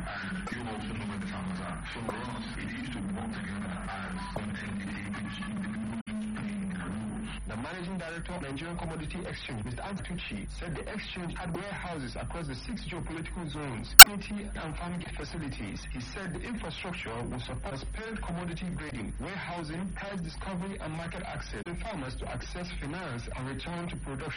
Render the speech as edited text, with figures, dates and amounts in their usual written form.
and you also know where the farmers are. So for us, it is to work together as one entity which individuals playing their roles. The managing director of Nigerian Commodity Exchange, Mr. Antucci, said the exchange had warehouses across the 6 geopolitical zones, community and farming facilities. He said the infrastructure will support transparent commodity grading, warehousing, price discovery and market access, and farmers to access finance and return to production.